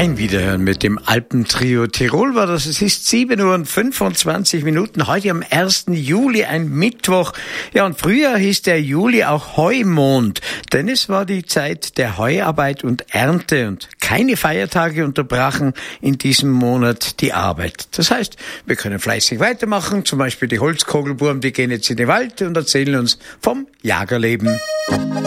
Ein Wiederhören mit dem Alpentrio Tirol war das. Es ist 7:25 heute am 1. Juli, ein Mittwoch. Ja, und früher hieß der Juli auch Heumond, denn es war die Zeit der Heuarbeit und Ernte und keine Feiertage unterbrachen in diesem Monat die Arbeit. Das heißt, wir können fleißig weitermachen, zum Beispiel die Holzkogelbuben, die gehen jetzt in den Wald und erzählen uns vom Jagerleben.